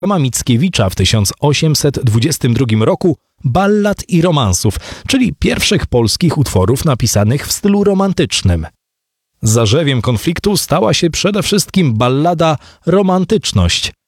Mickiewicza w 1822 roku ballad i romansów, czyli pierwszych polskich utworów napisanych w stylu romantycznym. Zarzewiem konfliktu stała się przede wszystkim ballada Romantyczność,